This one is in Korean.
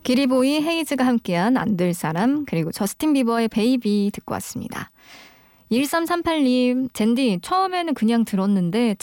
기리보이 헤이즈가 함께한 안 될 사람, 그리고 저스틴 비버의 베이비 듣고 왔습니다. 1338님, 젠디 처음에는 그냥 들었는데